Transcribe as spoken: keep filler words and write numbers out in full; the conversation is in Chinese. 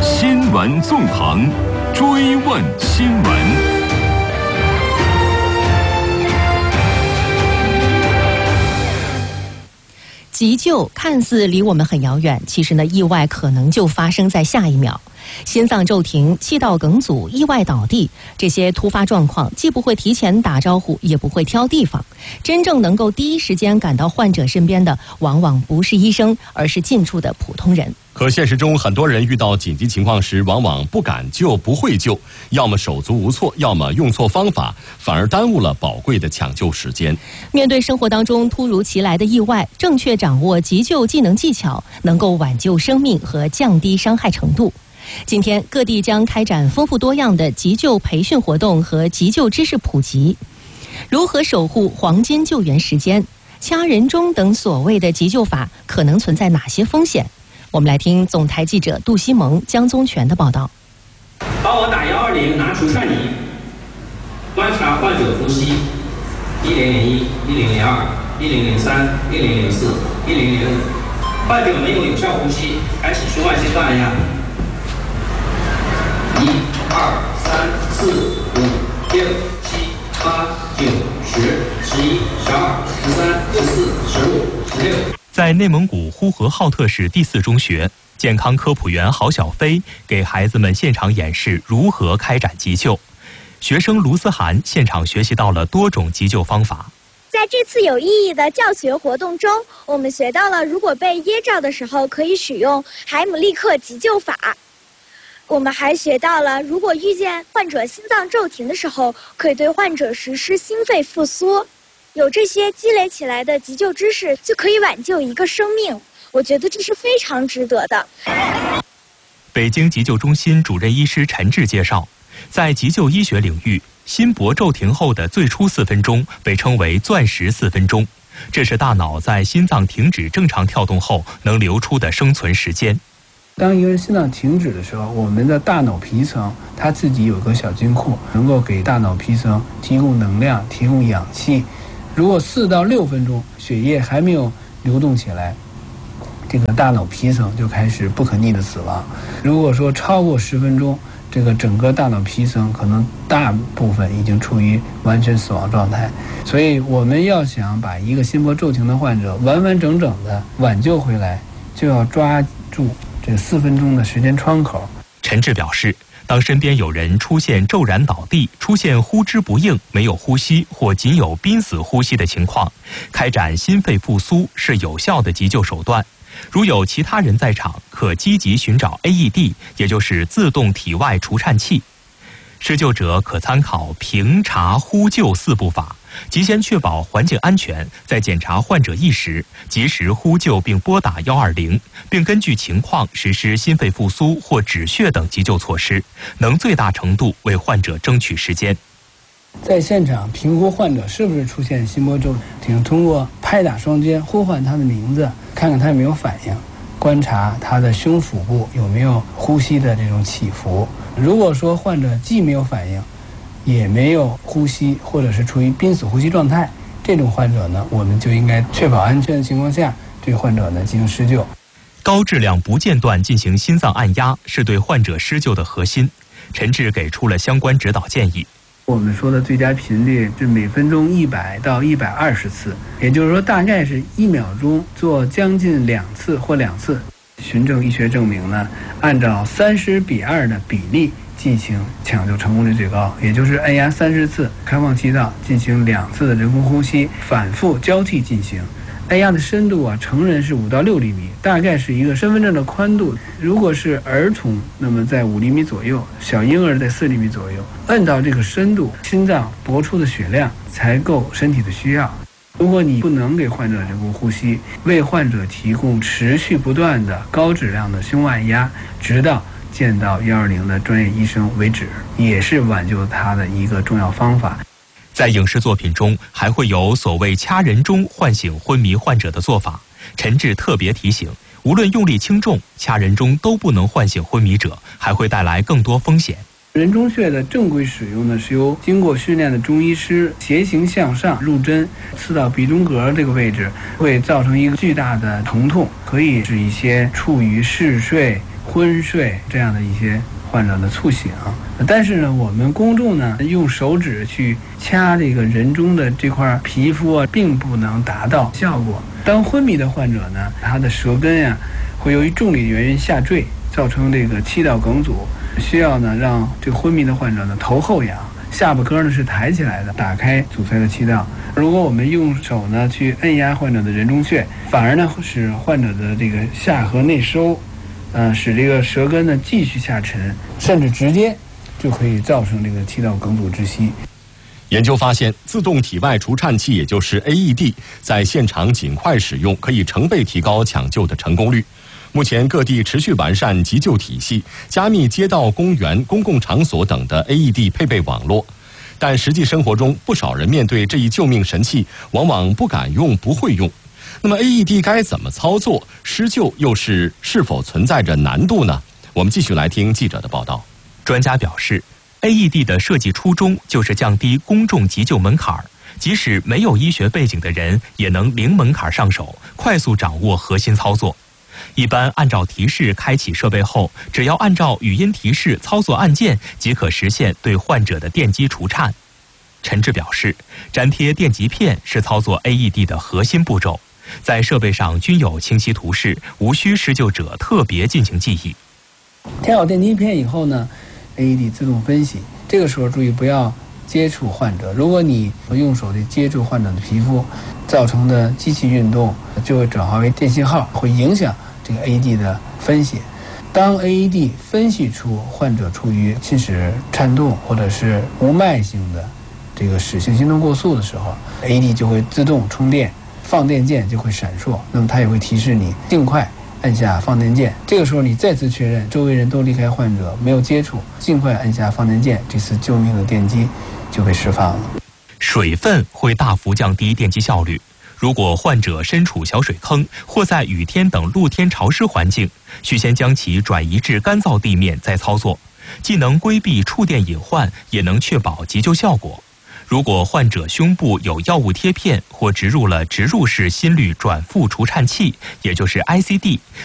新闻纵横，追问新闻。 急救看似离我们很遥远，其实呢，意外可能就发生在下一秒。心脏骤停、气道梗阻、意外倒地，这些突发状况既不会提前打招呼，也不会挑地方。真正能够第一时间赶到患者身边的，往往不是医生，而是近处的普通人。 可现实中，很多人遇到紧急情况时，往往不敢救、不会救，要么手足无措，要么用错方法，反而耽误了宝贵的抢救时间。 面对生活当中突如其来的意外，正确掌握急救技能技巧，能够挽救生命和降低伤害程度。今天，各地将开展丰富多样的急救培训活动和急救知识普及。如何守护黄金救援时间？掐人中等所谓的急救法可能存在哪些风险？我们来听总台记者杜西蒙、江宗全的报道。 帮我打一二零，拿除颤仪，观察患者呼吸。一零零一、一零零二、一零零三、一零零四、一零零五，患者没有有效呼吸，开启胸外心脏按压。一、二、三、四、五、六、七、八、九、十、十一、十二、十三、十四、十五、十六。 在内蒙古呼和浩特市第四中学，健康科普员郝小飞给孩子们现场演示如何开展急救。学生卢思涵现场学习到了多种急救方法。 在这次有意义的教学活动中，我们学到了如果被噎着的时候可以使用海姆立克急救法。我们还学到了如果遇见患者心脏骤停的时候，可以对患者实施心肺复苏。有这些积累起来的急救知识，就可以挽救一个生命。我觉得这是非常值得的。 北京急救中心主任医师陈志介绍，在急救医学领域，心搏骤停后的最初四分钟被称为钻石四分钟，这是大脑在心脏停止正常跳动后能留出的生存时间。 当一个人心脏停止的时候，我们的大脑皮层它自己有个小金库，能够给大脑皮层提供能量、提供氧气。如果四到六分钟血液还没有流动起来，这个大脑皮层就开始不可逆的死亡。如果说超过十分钟，这个整个大脑皮层可能大部分已经处于完全死亡状态。所以我们要想把一个心搏骤停的患者完完整整的挽救回来，就要抓住这四分钟的时间窗口。 陈志表示，当身边有人出现骤然倒地、出现呼之不应、没有呼吸或仅有濒死呼吸的情况，开展心肺复苏是有效的急救手段。如有其他人在场，可积极寻找 A E D， 也就是自动体外除颤器。施救者可参考评查呼救四步法，即先确保环境安全，在检查患者意识，及时呼救并拨打一二零，并根据情况实施心肺复苏或止血等急救措施，能最大程度为患者争取时间。 在现场评估患者是不是出现心搏骤停，通过拍打双肩呼唤他的名字，看看他有没有反应，观察他的胸腹部有没有呼吸的这种起伏。如果说患者既没有反应，也没有呼吸，或者是处于濒死呼吸状态，这种患者呢，我们就应该确保安全的情况下，对患者呢进行施救。 高质量不间断进行心脏按压是对患者施救的核心。陈志给出了相关指导建议。 我们说的最佳频率是每分钟一百到一百二十次，也就是说大概是一秒钟做将近两次或两次。循证医学证明呢，按照三十比二的比例进行抢救成功率最高，也就是按压三十次，开放气道进行两次的人工呼吸，反复交替进行。按压的深度啊，成人是五到六厘米，大概是一个身份证的宽度。如果是儿童，那么在五厘米左右；小婴儿在四厘米左右。按到这个深度，心脏搏出的血量才够身体的需要。如果你不能给患者人工呼吸，为患者提供持续不断的高质量的胸按压，直到见到一二零的专业医生为止，也是挽救他的一个重要方法。 在影视作品中，还会有所谓掐人中唤醒昏迷患者的做法。陈志特别提醒，无论用力轻重，掐人中都不能唤醒昏迷者，还会带来更多风险。 人中穴的正规使用呢，是由经过训练的中医师斜行向上入针，刺到鼻中隔这个位置，会造成一个巨大的疼痛，可以使一些处于嗜睡昏睡这样的一些患者的猝醒。但是呢，我们公众呢用手指去掐这个人中的这块皮肤啊，并不能达到效果。当昏迷的患者呢，他的舌根呀、啊、会由于重力原因下坠，造成这个气道梗阻，需要呢让这个昏迷的患者呢头后仰，下巴颏呢是抬起来的，打开阻塞的气道。如果我们用手呢去按压患者的人中穴，反而呢使患者的这个下颌内收，呃，使这个舌根呢继续下沉，甚至直接就可以造成这个气道梗阻窒息。 研究发现，自动体外除颤器，也就是 A E D， 在现场尽快使用，可以成倍提高抢救的成功率。目前各地持续完善急救体系，加密街道、公园、公共场所等的 A E D 配备网络。但实际生活中，不少人面对这一救命神器，往往不敢用、不会用。那么 A E D 该怎么操作？施救又是是否存在着难度呢？我们继续来听记者的报道。 专家表示 ，A E D 的设计初衷就是降低公众急救门槛，即使没有医学背景的人也能零门槛上手，快速掌握核心操作。一般按照提示开启设备后，只要按照语音提示操作按键，即可实现对患者的电击除颤。陈志表示，粘贴电极片是操作 A E D 的核心步骤，在设备上均有清晰图示，无需施救者特别进行记忆。 贴好电极片以后呢， A E D 自动分析，这个时候注意不要接触患者。如果你用手去接触患者的皮肤，造成的机器运动就会转化为电信号，会影响这个 A E D 的分析。当 A E D 分析出患者处于侵蚀颤动或者是无脉性的这个室性心动过速的时候， A E D 就会自动充电，放电键就会闪烁，那么它也会提示你尽快按下放电键。这个时候你再次确认周围人都离开患者，没有接触，尽快按下放电键，这次救命的电击就被释放了。 水分会大幅降低电击效率。如果患者身处小水坑或在雨天等露天潮湿环境，需先将其转移至干燥地面再操作，既能规避触电隐患，也能确保急救效果。如果患者胸部有药物贴片或植入了植入式心率转复除颤器，也就是 I C D，